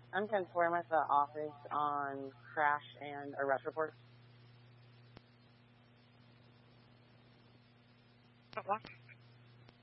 I'm confirmed with the office on crash and arrest reports. What?